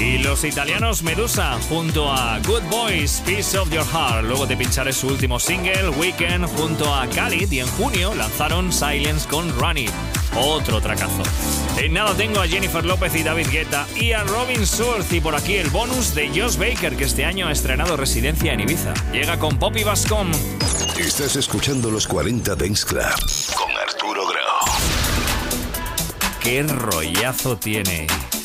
Y los italianos Medusa junto a Good Boys, Piece of Your Heart. Luego te pincharé su último single, Weekend, junto a Khalid. Y en junio lanzaron Silence con Run It. Otro tracazo. En nada tengo a Jennifer López y David Guetta y a Robin Schulz. Y por aquí el bonus de Josh Baker, que este año ha estrenado residencia en Ibiza. Llega con Poppy Bascom. Estás escuchando los 40 Dance Club con Arturo Grau. Qué rollazo tiene.